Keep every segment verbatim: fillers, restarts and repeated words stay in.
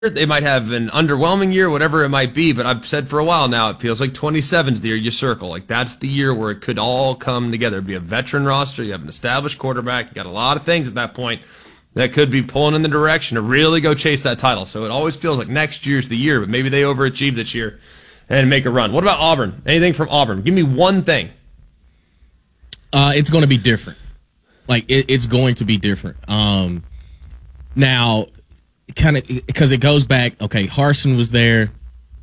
They might have an underwhelming year, whatever it might be, but I've said for a while now, it feels like twenty-seven is the year you circle. Like, that's the year where it could all come together. It'd be a veteran roster, you have an established quarterback, you got a lot of things at that point that could be pulling in the direction to really go chase that title. So it always feels like next year's the year, but maybe they overachieve this year and make a run. What about Auburn? Anything from Auburn? Give me one thing. Uh, it's going to be different. Like, it, it's going to be different. Um, now... kind of because it goes back. Okay, Harsin was there.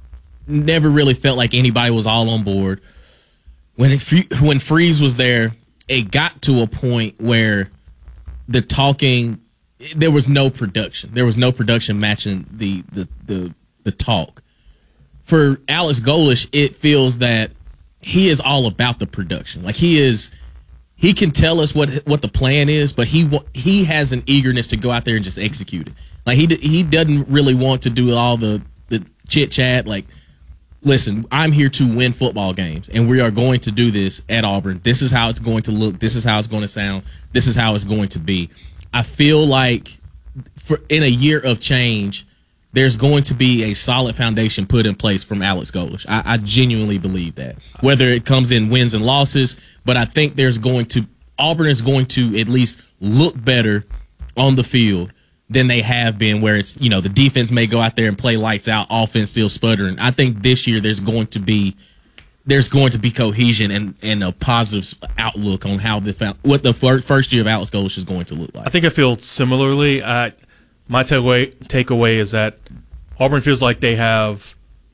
Never really felt like anybody was all on board. When it, when Freeze was there, it got to a point where the talking, there was no production. There was no production matching the the the, the talk. For Alex Golesh, it feels that he is all about the production. Like, he is. He can tell us what what the plan is, but he he has an eagerness to go out there and just execute it. Like, he he doesn't really want to do all the, the chit chat. Like, listen, I'm here to win football games, and we are going to do this at Auburn. This is how it's going to look. This is how it's going to sound. This is how it's going to be. I feel like for in a year of change, there's going to be a solid foundation put in place from Alex Golesh. I, I genuinely believe that. Whether it comes in wins and losses, but I think there's going to Auburn is going to at least look better on the field than they have been, where it's, you know, the defense may go out there and play lights out, offense still sputtering. I think this year there's going to be there's going to be cohesion and, and a positive outlook on how the what the first year of Alex Golesh is going to look like. I think I feel similarly. Uh, my takeaway takeaway is that Auburn feels like they have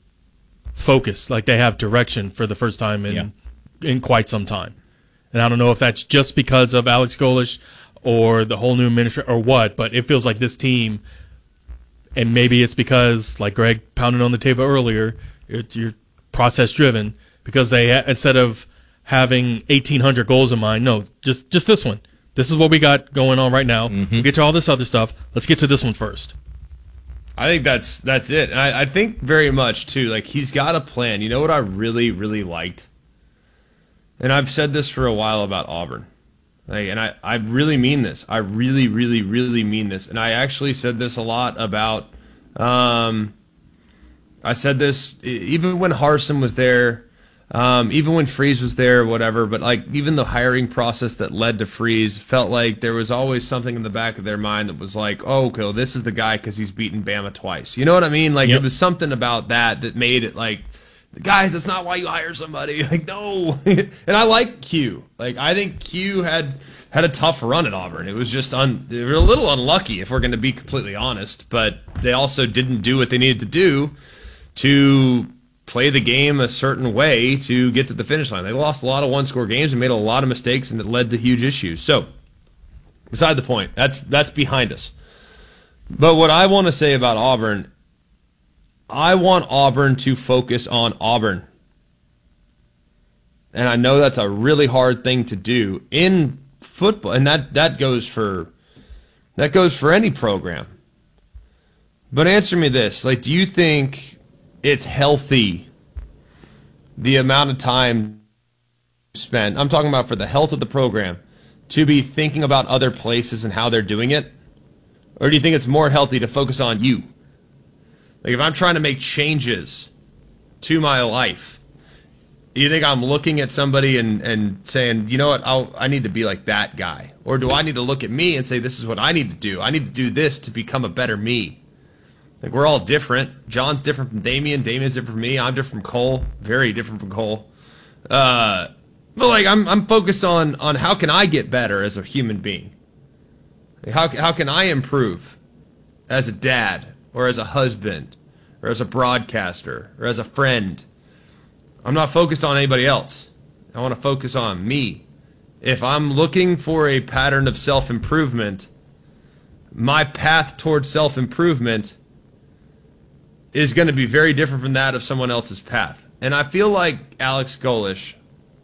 focus, like they have direction for the first time in yeah. in quite some time. And I don't know if that's just because of Alex Golesh or the whole new administration or what, but it feels like this team, and maybe it's because, like Greg pounded on the table earlier, it, you're process-driven, because they, instead of having eighteen hundred goals in mind, no, just just this one. This is what we got going on right now. Mm-hmm. We'll get to all this other stuff. Let's get to this one first. I think that's that's it. And I, I think very much, too, like, he's got a plan. You know what I really, really liked? And I've said this for a while about Auburn. Like, and I, I really mean this. I really, really, really mean this. And I actually said this a lot about, um, I said this even when Harsin was there, um, even when Freeze was there, whatever. But, like, even the hiring process that led to Freeze felt like there was always something in the back of their mind that was like, oh, okay, well, this is the guy because he's beaten Bama twice. You know what I mean? Like, yep. It was something about that that made it like, guys, that's not why you hire somebody. Like, no. And I like Q. Like, I think Q had had a tough run at Auburn. It was just un, they were a little unlucky, if we're going to be completely honest. But they also didn't do what they needed to do to play the game a certain way to get to the finish line. They lost a lot of one-score games and made a lot of mistakes, and it led to huge issues. So, beside the point, that's that's behind us. But what I want to say about Auburn, I want Auburn to focus on Auburn. And I know that's a really hard thing to do in football, and that, that goes for that goes for any program. But answer me this, like, do you think it's healthy, the amount of time spent, I'm talking about for the health of the program, to be thinking about other places and how they're doing it? Or do you think it's more healthy to focus on you? Like, if I'm trying to make changes to my life, do you think I'm looking at somebody and, and saying, you know what, I'll, I need to be like that guy? Or do I need to look at me and say, this is what I need to do? I need to do this to become a better me. Like, we're all different. John's different from Damian. Damian's different from me. I'm different from Cole. Very different from Cole. Uh, but, like, I'm I'm focused on, on how can I get better as a human being? Like, how, how can I improve as a dad? Or as a husband, or as a broadcaster, or as a friend. I'm not focused on anybody else. I want to focus on me. If I'm looking for a pattern of self-improvement, my path towards self-improvement is going to be very different from that of someone else's path. And I feel like Alex Golesh,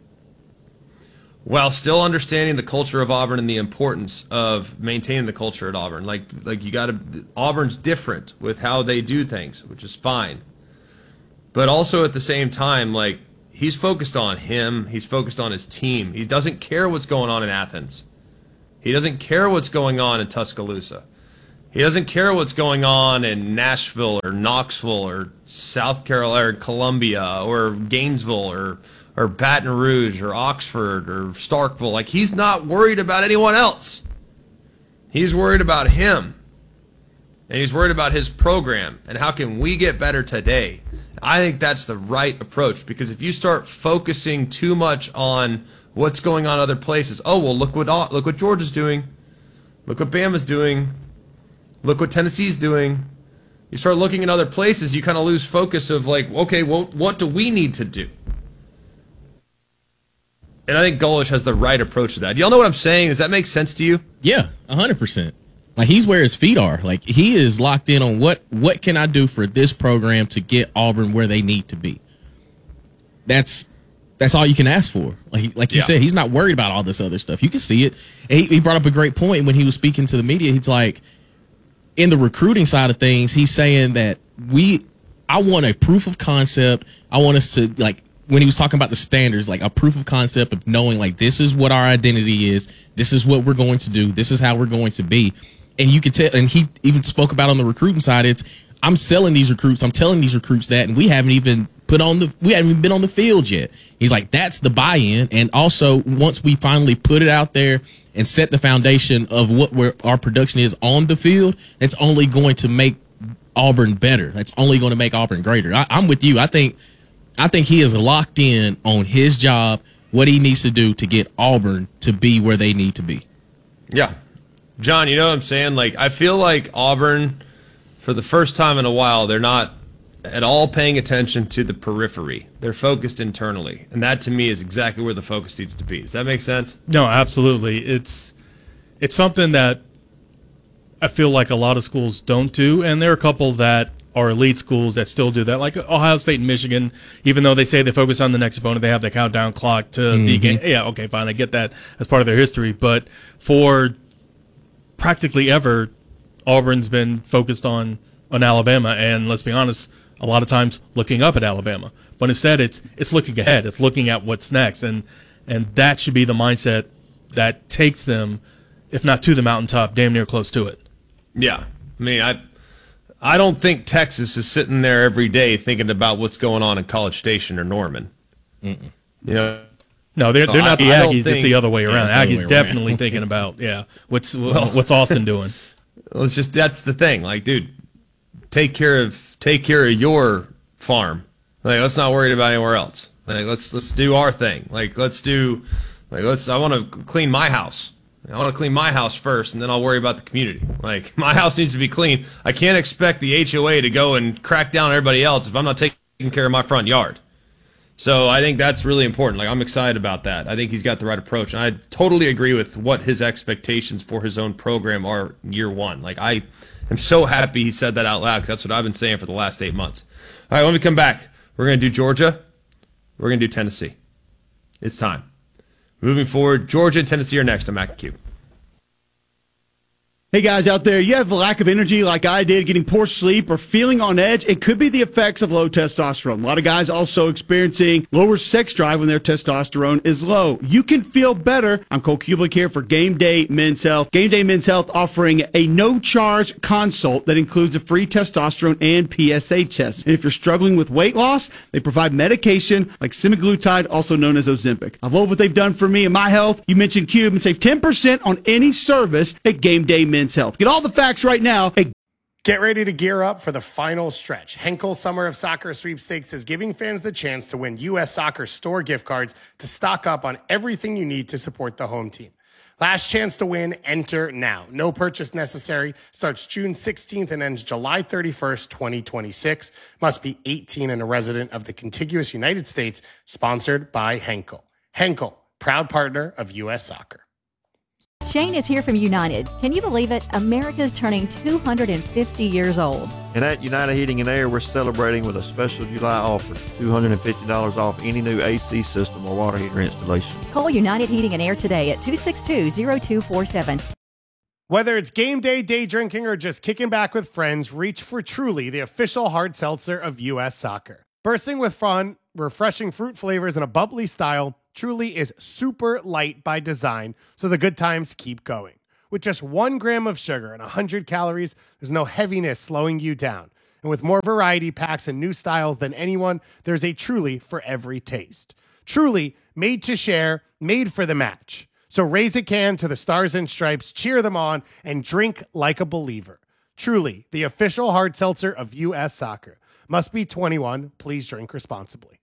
while still understanding the culture of Auburn and the importance of maintaining the culture at Auburn, like like you got to, Auburn's different with how they do things, which is fine. But also at the same time, like, he's focused on him, he's focused on his team. He doesn't care what's going on in Athens. He doesn't care what's going on in Tuscaloosa. He doesn't care what's going on in Nashville or Knoxville or South Carolina or Columbia or Gainesville or or Baton Rouge or Oxford or Starkville. Like, he's not worried about anyone else. He's worried about him. And he's worried about his program and how can we get better today. I think that's the right approach, because if you start focusing too much on what's going on in other places, oh, well, look what look what Georgia's doing. Look what Bama's doing. Look what Tennessee's doing. You start looking in other places, you kind of lose focus of like, okay, well, what do we need to do? And I think Golesh has the right approach to that. Do y'all know what I'm saying? Does that make sense to you? Yeah, one hundred percent. Like, he's where his feet are. Like, he is locked in on what, what can I do for this program to get Auburn where they need to be. That's that's all you can ask for. Like, like you yeah. said, he's not worried about all this other stuff. You can see it. He, he brought up a great point when he was speaking to the media. He's like, in the recruiting side of things, he's saying that we, I want a proof of concept. I want us to, like, when he was talking about the standards, like a proof of concept of knowing, like, this is what our identity is. This is what we're going to do. This is how we're going to be. And you can tell, and he even spoke about on the recruiting side, it's, I'm selling these recruits, I'm telling these recruits that, and we haven't even put on the, we haven't even been on the field yet. He's like, that's the buy-in. And also, once we finally put it out there and set the foundation of what we're, our production is on the field, it's only going to make Auburn better. That's only going to make Auburn greater. I, I'm with you. I think, I think he is locked in on his job, what he needs to do to get Auburn to be where they need to be. Yeah. John, you know what I'm saying? Like, I feel like Auburn, for the first time in a while, they're not at all paying attention to the periphery. They're focused internally. And that, to me, is exactly where the focus needs to be. Does that make sense? No, absolutely. It's it's something that I feel like a lot of schools don't do, and there are a couple that are elite schools that still do that, like Ohio State and Michigan. Even though they say they focus on the next opponent, they have the countdown clock to mm-hmm. the game. Yeah, okay, fine, I get that as part of their history. But for practically ever, Auburn's been focused on, on Alabama, and let's be honest, a lot of times looking up at Alabama. But instead, it's it's looking ahead. It's looking at what's next, and and that should be the mindset that takes them, if not to the mountaintop, damn near close to it. Yeah, I mean, I I don't think Texas is sitting there every day thinking about what's going on in College Station or Norman. Mm-mm. You know. No, they're they're not the I, Aggies. I it's the other way around. Yeah, Aggies way definitely around. thinking about yeah, what's well, what's Austin doing? Well, it's just that's the thing. Like, dude, take care of take care of your farm. Like, let's not worry about anywhere else. Like, let's let's do our thing. Like, let's do like let's. I want to clean my house. I want to clean my house first, and then I'll worry about the community. Like, my house needs to be clean. I can't expect the H O A to go and crack down on everybody else if I'm not taking care of my front yard. So I think that's really important. Like, I'm excited about that. I think he's got the right approach. And I totally agree with what his expectations for his own program are year one. Like, I am so happy he said that out loud, because that's what I've been saying for the last eight months. All right, when we come back, we're going to do Georgia. We're going to do Tennessee. It's time. Moving forward, Georgia and Tennessee are next on Mac and Q. Hey guys out there, you have a lack of energy like I did, getting poor sleep or feeling on edge. It could be the effects of low testosterone. A lot of guys also experiencing lower sex drive when their testosterone is low. You can feel better. I'm Cole Kublik here for Game Day Men's Health. Game Day Men's Health offering a no-charge consult that includes a free testosterone and P S A test. And if you're struggling with weight loss, they provide medication like semaglutide, also known as Ozempic. I love what they've done for me and my health. You mentioned Cube and save ten percent on any service at Game Day Men's Health. Get all the facts right now. Hey. Get ready to gear up for the final stretch. Henkel Summer of Soccer Sweepstakes is giving fans the chance to win U S Soccer store gift cards to stock up on everything you need to support the home team. Last chance to win, enter now. No purchase necessary. Starts June sixteenth and ends July thirty-first, twenty twenty-six. Must be eighteen and a resident of the contiguous United States. Sponsored by Henkel. Henkel, proud partner of U S Soccer. Shane is here from United. Can you believe it? America's turning two hundred fifty years old. And at United Heating and Air, we're celebrating with a special July offer, two hundred fifty dollars off any new A C system or water heater installation. Call United Heating and Air today at two six two, zero two four seven. Whether it's game day, day drinking, or just kicking back with friends, reach for Truly, the official hard seltzer of U S Soccer. Bursting with fun, refreshing fruit flavors, and a bubbly style, Truly is super light by design, so the good times keep going. With just one gram of sugar and one hundred calories, there's no heaviness slowing you down. And with more variety packs and new styles than anyone, there's a Truly for every taste. Truly, made to share, made for the match. So raise a can to the Stars and Stripes, cheer them on, and drink like a believer. Truly, the official hard seltzer of U S Soccer. Must be twenty-one. Please drink responsibly.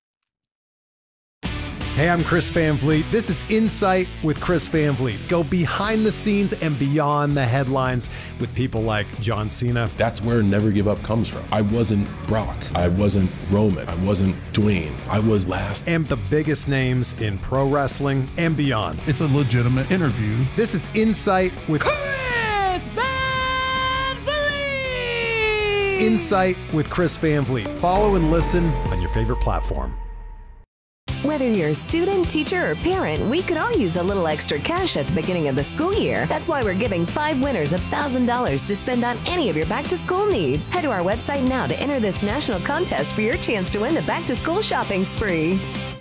Hey, I'm Chris Van Vliet. This is Insight with Chris Van Vliet. Go behind the scenes and beyond the headlines with people like John Cena. That's where Never Give Up comes from. I wasn't Brock. I wasn't Roman. I wasn't Dwayne. I was last. And the biggest names in pro wrestling and beyond. It's a legitimate interview. This is Insight with Chris Van Vliet. Insight with Chris Van Vliet. Follow and listen on your favorite platform. Whether you're a student, teacher, or parent, we could all use a little extra cash at the beginning of the school year. That's why we're giving five winners one thousand dollars to spend on any of your back-to-school needs. Head to our website now to enter this national contest for your chance to win the back-to-school shopping spree.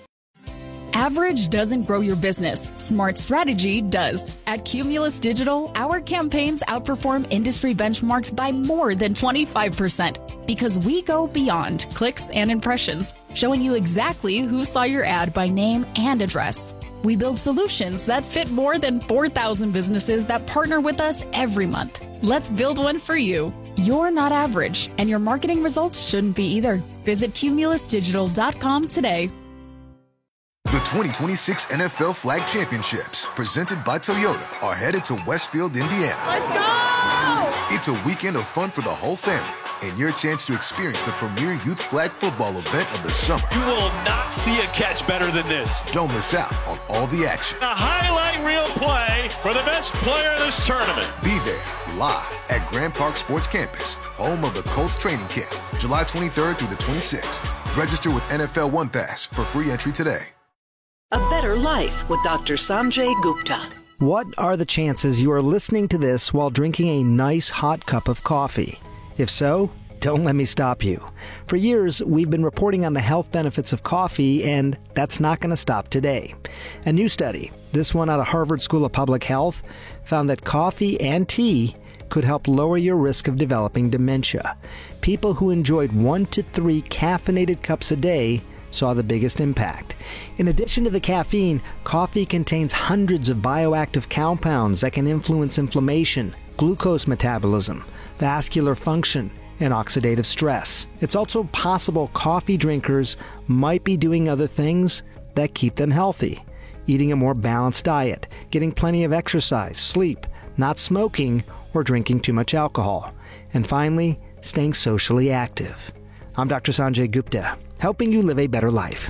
Average doesn't grow your business. Smart strategy does. At Cumulus Digital, our campaigns outperform industry benchmarks by more than twenty-five percent because we go beyond clicks and impressions, showing you exactly who saw your ad by name and address. We build solutions that fit more than four thousand businesses that partner with us every month. Let's build one for you. You're not average, and your marketing results shouldn't be either. Visit cumulus digital dot com today. The twenty twenty-six N F L Flag Championships, presented by Toyota, are headed to Westfield, Indiana. Let's go! It's a weekend of fun for the whole family and your chance to experience the premier youth flag football event of the summer. You will not see a catch better than this. Don't miss out on all the action. A highlight reel play for the best player of this tournament. Be there live at Grand Park Sports Campus, home of the Colts training camp, July twenty-third through the twenty-sixth. Register with N F L One Pass for free entry today. A better life with Doctor Sanjay Gupta. What are the chances you are listening to this while drinking a nice hot cup of coffee? If so, don't let me stop you. For years, we've been reporting on the health benefits of coffee, and that's not going to stop today. A new study, this one out of Harvard School of Public Health, found that coffee and tea could help lower your risk of developing dementia. People who enjoyed one to three caffeinated cups a day saw the biggest impact. In addition to the caffeine, coffee contains hundreds of bioactive compounds that can influence inflammation, glucose metabolism, vascular function, and oxidative stress. It's also possible coffee drinkers might be doing other things that keep them healthy. Eating a more balanced diet, getting plenty of exercise, sleep, not smoking, or drinking too much alcohol. And finally, staying socially active. I'm Doctor Sanjay Gupta, helping you live a better life.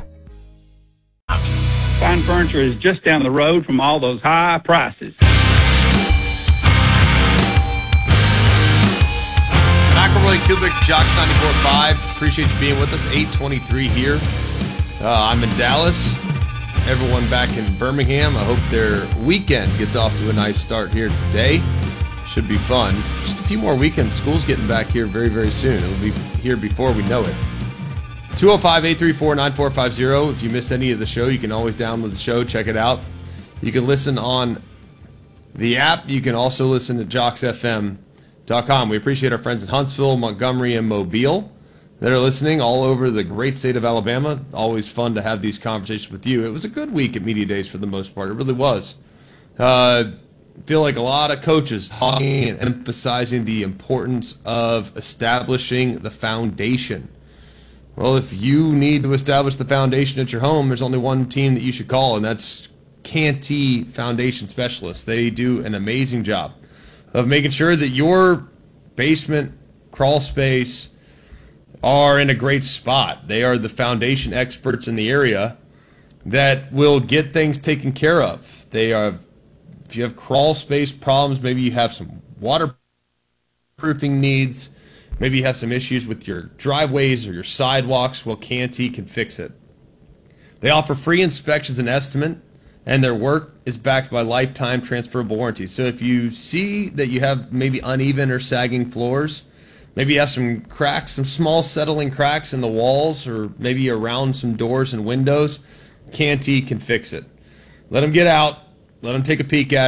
Fine Furniture is just down the road from all those high prices. McElroy, Kubick, Jocks ninety-four point five. Appreciate you being with us. eight twenty-three here. Uh, I'm in Dallas. Everyone back in Birmingham. I hope their weekend gets off to a nice start here today. Should be fun. Just a few more weekends. School's getting back here very, very soon. It'll be here before we know it. two oh five, eight three four, nine four five oh. If you missed any of the show, you can always download the show. Check it out. You can listen on the app. You can also listen to jocks f m dot com. We appreciate our friends in Huntsville, Montgomery, and Mobile that are listening all over the great state of Alabama. Always fun to have these conversations with you. It was a good week at Media Days for the most part. It really was. Uh, I feel like a lot of coaches talking and emphasizing the importance of establishing the foundation. Well, if you need to establish the foundation at your home, there's only one team that you should call, and that's Canty Foundation Specialists. They do an amazing job of making sure that your basement, crawl space are in a great spot. They are the foundation experts in the area that will get things taken care of. They are, if you have crawl space problems, maybe you have some waterproofing needs, maybe you have some issues with your driveways or your sidewalks, well, Canty can fix it. They offer free inspections and estimate, and their work is backed by lifetime transferable warranties. So if you see that you have maybe uneven or sagging floors, maybe you have some cracks, some small settling cracks in the walls, or maybe around some doors and windows, Canty can fix it. Let them get out. Let them take a peek at it.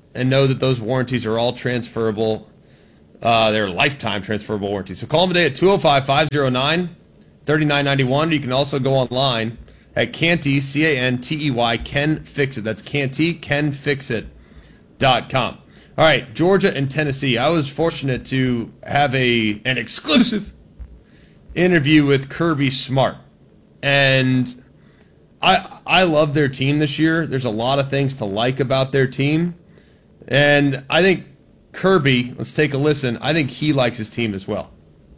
and know that those warranties are all transferable. Uh, they're lifetime transferable warranties. So call them today at two oh five, five oh nine, three nine nine one. You can also go online at Canty, C A N T E Y, Can Fix It. That's Canty, can fix it dot com. All right, Georgia and Tennessee. I was fortunate to have a an exclusive interview with Kirby Smart. And I I love their team this year. There's a lot of things to like about their team. And I think Kirby, let's take a listen, I think he likes his team as well.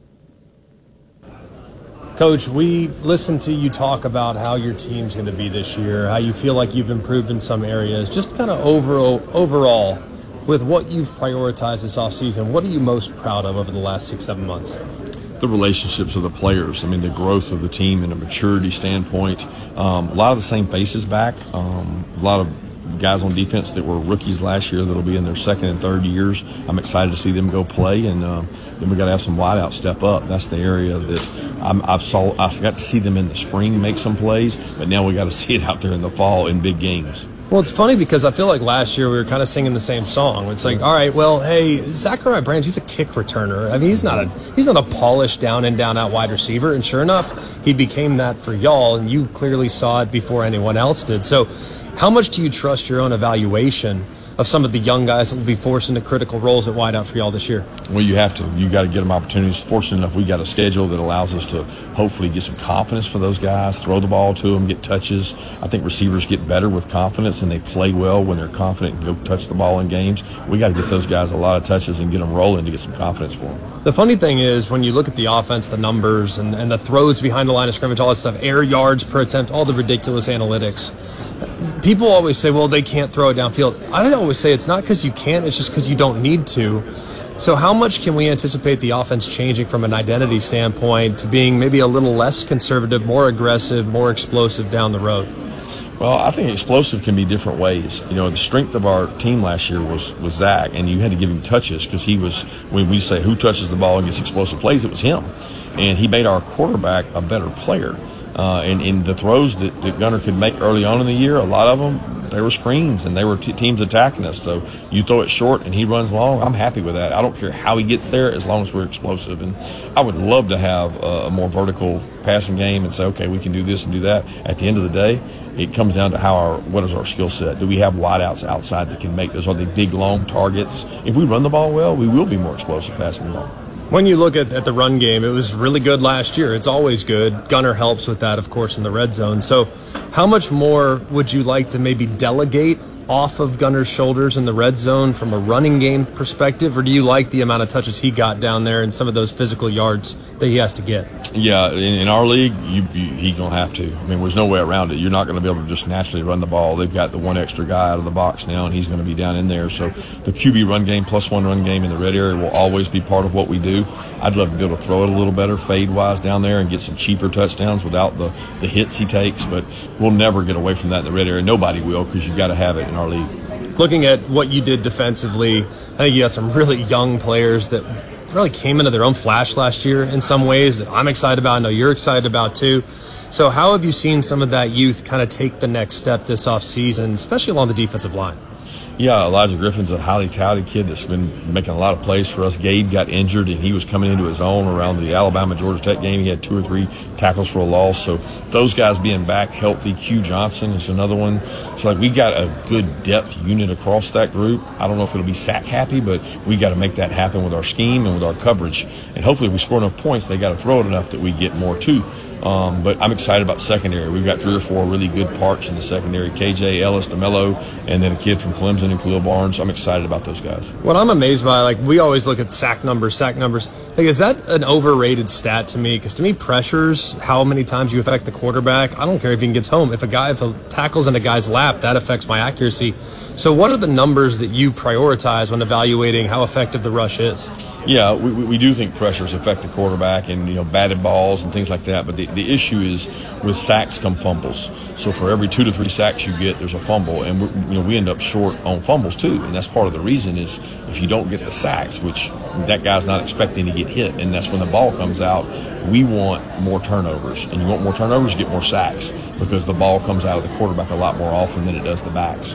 Coach, we listened to you talk about how your team's going to be this year, how you feel like you've improved in some areas. Just kind of overall, overall, with what you've prioritized this offseason, what are you most proud of over the last six, seven months? The relationships of the players. I mean, the growth of the team and a maturity standpoint. Um, a lot of the same faces back. Um, a lot of guys on defense that were rookies last year that'll be in their second and third years. I'm excited to see them go play, and um, then we got to have some wideouts step up. That's the area that I'm, I've saw. I got to see them in the spring make some plays, but now we got to see it out there in the fall in big games. Well, it's funny because I feel like last year we were kind of singing the same song. It's like, all right, well, hey, Zachariah Branch, he's a kick returner. I mean, he's not a he's not a polished down and down out wide receiver. And sure enough, he became that for y'all, and you clearly saw it before anyone else did. So, how much do you trust your own evaluation of some of the young guys that will be forced into critical roles at wideout for y'all this year? Well, you have to. You got to get them opportunities. Fortunate enough, we got a schedule that allows us to hopefully get some confidence for those guys, throw the ball to them, get touches. I think receivers get better with confidence, and they play well when they're confident and go touch the ball in games. We got to get those guys a lot of touches and get them rolling to get some confidence for them. The funny thing is, when you look at the offense, the numbers, and, and the throws behind the line of scrimmage, all that stuff, air yards per attempt, all the ridiculous analytics, people always say, well, they can't throw it downfield. I always say it's not because you can't, it's just because you don't need to. So how much can we anticipate the offense changing from an identity standpoint to being maybe a little less conservative, more aggressive, more explosive down the road? Well, I think explosive can be different ways. You know, the strength of our team last year was, was Zach, and you had to give him touches because he was, when we say who touches the ball and gets explosive plays, it was him. And he made our quarterback a better player. Uh, and in the throws that, that Gunner could make early on in the year, a lot of them, they were screens and they were t- teams attacking us. So you throw it short and he runs long, I'm happy with that. I don't care how he gets there as long as we're explosive. And I would love to have a, a more vertical passing game and say, okay, we can do this and do that. At the end of the day, it comes down to how our what is our skill set. Do we have wideouts outside that can make those? Are they big, long targets? If we run the ball well, we will be more explosive passing the ball. When you look at, at the run game, it was really good last year. It's always good. Gunner helps with that, of course, in the red zone. So how much more would you like to maybe delegate off of Gunner's shoulders in the red zone from a running game perspective, or do you like the amount of touches he got down there and some of those physical yards that he has to get? Yeah, in, in our league, you, you, he's going to have to. I mean, there's no way around it. You're not going to be able to just naturally run the ball. They've got the one extra guy out of the box now, and he's going to be down in there. So the Q B run game plus one run game in the red area will always be part of what we do. I'd love to be able to throw it a little better fade-wise down there and get some cheaper touchdowns without the, the hits he takes, but we'll never get away from that in the red area. Nobody will, because you got to have it in our league. Looking at what you did defensively, I think you got some really young players that really came into their own flash last year in some ways that I'm excited about. I know you're excited about too. So how have you seen some of that youth kind of take the next step this offseason, especially along the defensive line? Yeah, Elijah Griffin's a highly touted kid that's been making a lot of plays for us. Gabe got injured, and he was coming into his own around the Alabama-Georgia Tech game. He had two or three tackles for a loss. So those guys being back healthy. Q Johnson is another one. It's like we got a good depth unit across that group. I don't know if it'll be sack happy, but we got to make that happen with our scheme and with our coverage. And hopefully if we score enough points, they got to throw it enough that we get more too. Um, but I'm excited about secondary. We've got three or four really good parts in the secondary. K J, Ellis, DeMello, and then a kid from Clemson and Khalil Barnes. I'm excited about those guys. What I'm amazed by, like, we always look at sack numbers, sack numbers. Like, is that an overrated stat to me? Because to me, pressures, how many times you affect the quarterback, I don't care if he gets home. If a guy, if a tackle's in a guy's lap, that affects my accuracy. So what are the numbers that you prioritize when evaluating how effective the rush is? Yeah, we, we do think pressures affect the quarterback and, you know, batted balls and things like that. But the, the issue is with sacks come fumbles. So for every two to three sacks you get, there's a fumble. And, we, you know, we end up short on fumbles too. And that's part of the reason is if you don't get the sacks, which that guy's not expecting to get hit, and that's when the ball comes out, we want more turnovers. And you want more turnovers, you get more sacks because the ball comes out of the quarterback a lot more often than it does the backs.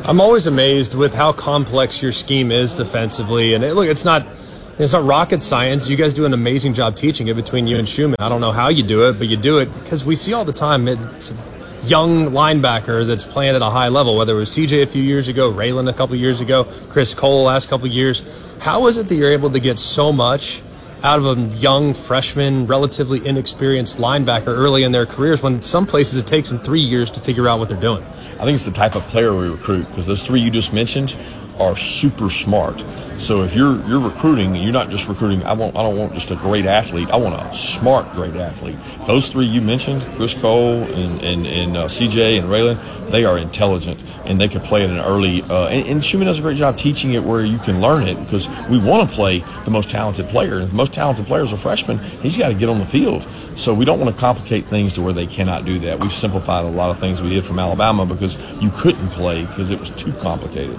I'm always amazed with how complex your scheme is defensively. And it, look, it's not it's not rocket science. You guys do an amazing job teaching it between you and Schumann. I don't know how you do it, but you do it because we see all the time it's a young linebacker that's playing at a high level, whether it was C J a few years ago, Raylan a couple years ago, Chris Cole last couple years. How is it that you're able to get so much out of a young freshman, relatively inexperienced linebacker early in their careers when some places it takes them three years to figure out what they're doing? I think it's the type of player we recruit, because those three you just mentioned are super smart. So if you're you're recruiting, you're not just recruiting. I want I don't want just a great athlete. I want a smart great athlete. Those three you mentioned, Chris Cole and and, and uh, C J and Raylan, they are intelligent and they can play at an early. Uh, and, and Schumann does a great job teaching it where you can learn it, because we want to play the most talented player. And if the most talented player is a freshman, he's got to get on the field. So we don't want to complicate things to where they cannot do that. We've simplified a lot of things we did from Alabama because you couldn't play because it was too complicated.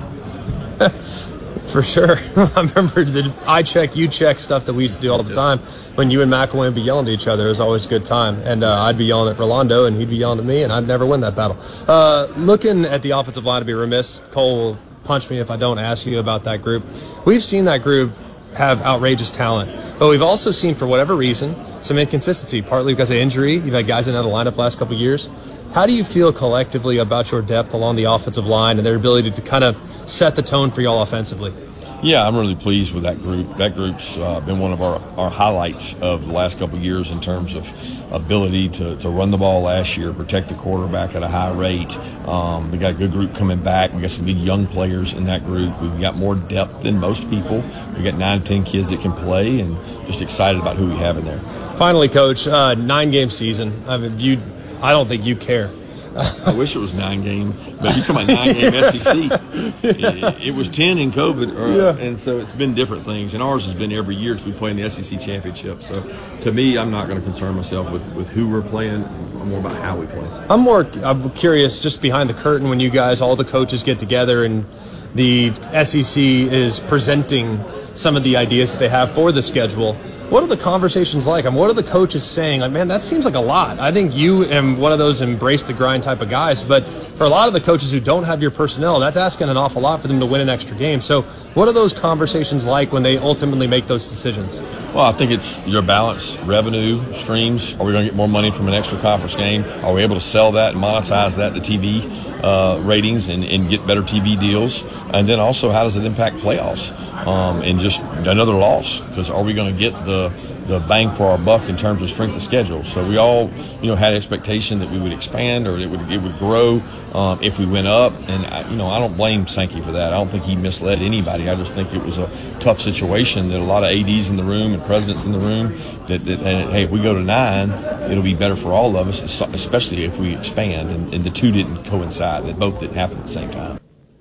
For sure. I remember the I check, you check stuff that we used to do all the time when you and McElwain would be yelling at each other. It was always a good time. And uh, I'd be yelling at Rolando, and he'd be yelling at me, and I'd never win that battle. Uh, looking at the offensive line, to be remiss, Cole will punch me if I don't ask you about that group. We've seen that group have outrageous talent, but we've also seen, for whatever reason, some inconsistency, partly because of injury. You've had guys in and out of the lineup the last couple of years. How do you feel collectively about your depth along the offensive line and their ability to kind of set the tone for y'all offensively? Yeah, I'm really pleased with that group. That group's uh, been one of our, our highlights of the last couple of years in terms of ability to, to run the ball last year, protect the quarterback at a high rate. Um, we got a good group coming back. We got some good young players in that group. We've got more depth than most people. We got nine to ten kids that can play, and just excited about who we have in there. Finally, Coach, uh, nine-game season. I mean, you, I don't think you care. I wish it was nine game, but you're talking about nine game S E C. It, it was ten in COVID, or, yeah. and so it's been different things. And ours has been every year because we play in the S E C championship. So to me, I'm not going to concern myself with, with who we're playing. I'm more about how we play. I'm more I'm curious, just behind the curtain, when you guys, all the coaches get together and the S E C is presenting some of the ideas that they have for the schedule. What are the conversations like? I mean, what are the coaches saying? Like, man, that seems like a lot. I think you and one of those embrace the grind type of guys, but for a lot of the coaches who don't have your personnel, that's asking an awful lot for them to win an extra game. So what are those conversations like when they ultimately make those decisions? Well, I think it's your balance, revenue, streams. Are we going to get more money from an extra conference game? Are we able to sell that and monetize that to T V uh, ratings and, and get better T V deals? And then also, how does it impact playoffs um, and just another loss? Because are we going to get the the bang for our buck in terms of strength of schedule? So we all, you know, had expectation that we would expand or it would it would grow um, if we went up. And I, you know, I don't blame Sankey for that. I don't think he misled anybody. I just think it was a tough situation that a lot of A Ds in the room and presidents in the room that, that and, hey, if we go to nine, it'll be better for all of us, especially if we expand. And, and the two didn't coincide. They both didn't happen at the same time.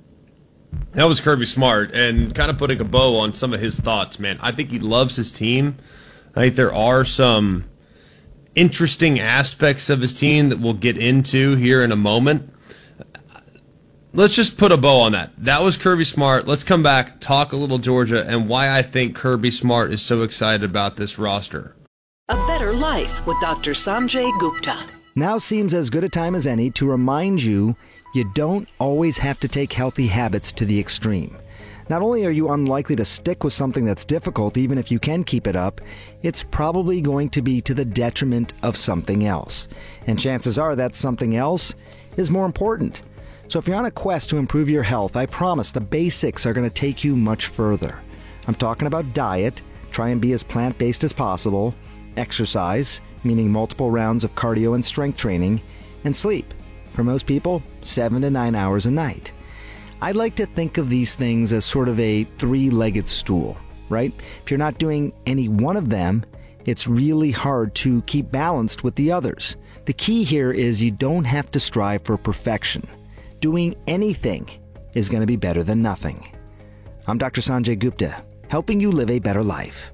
That was Kirby Smart, and kind of putting a bow on some of his thoughts, man. I think he loves his team. I think there are some interesting aspects of his team that we'll get into here in a moment. Let's just put a bow on that. That was Kirby Smart. Let's come back, talk a little Georgia, and why I think Kirby Smart is so excited about this roster. A Better Life with Doctor Sanjay Gupta. Now seems as good a time as any to remind you you don't always have to take healthy habits to the extreme. Not only are you unlikely to stick with something that's difficult, even if you can keep it up, it's probably going to be to the detriment of something else. And chances are that something else is more important. So if you're on a quest to improve your health, I promise the basics are going to take you much further. I'm talking about diet, try and be as plant-based as possible, exercise, meaning multiple rounds of cardio and strength training, and sleep. For most people, seven to nine hours a night. I'd like to think of these things as sort of a three-legged stool, right? If you're not doing any one of them, it's really hard to keep balanced with the others. The key here is you don't have to strive for perfection. Doing anything is going to be better than nothing. I'm Doctor Sanjay Gupta, helping you live a better life.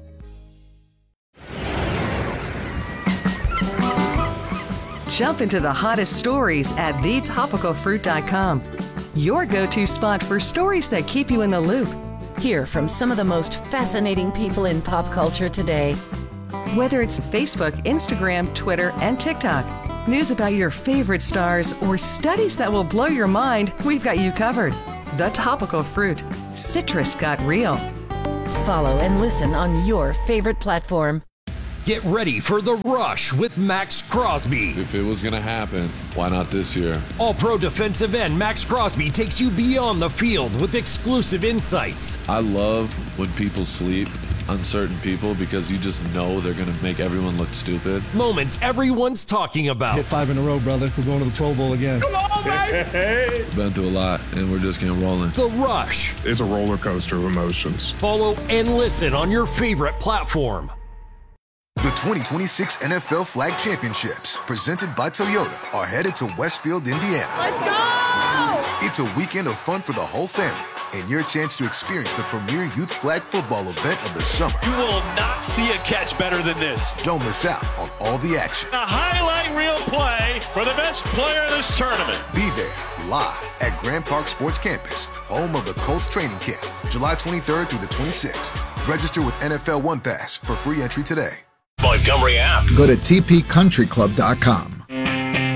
Jump into the hottest stories at the topical fruit dot com. Your go-to spot for stories that keep you in the loop. Hear from some of the most fascinating people in pop culture today. Whether it's Facebook, Instagram, Twitter, and TikTok. news about your favorite stars, or studies that will blow your mind, we've got you covered. The Topical Fruit. Citrus got real. Follow and listen on your favorite platform. Get ready for the rush with Max Crosby. If it was going to happen, why not this year? All-pro defensive end Max Crosby takes you beyond the field with exclusive insights. I love when people sleep, uncertain people, because you just know they're going to make everyone look stupid. Moments everyone's talking about. Hit five in a row, brother. We're going to the Pro Bowl again. Come on, baby! Been through a lot, and we're just getting rolling. The Rush. It's a roller coaster of emotions. Follow and listen on your favorite platform. The twenty twenty-six N F L Flag Championships, presented by Toyota, are headed to Westfield, Indiana. Let's go! It's a weekend of fun for the whole family and your chance to experience the premier youth flag football event of the summer. You will not see a catch better than this. Don't miss out on all the action. A highlight reel play for the best player of this tournament. Be there live at Grand Park Sports Campus, home of the Colts training camp, July twenty-third through the twenty-sixth. Register with N F L One Pass for free entry today. Montgomery app. Go to T P country club dot com.